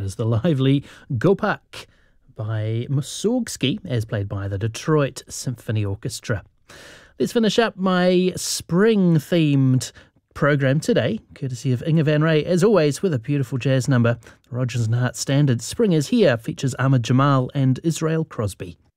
That is the lively Gopak by Mussorgsky, as played by the Detroit Symphony Orchestra. Let's finish up my spring-themed program today, courtesy of Inga van Ray, as always, with a beautiful jazz number. Rodgers and Hart standard Spring is Here features Ahmad Jamal and Israel Crosby.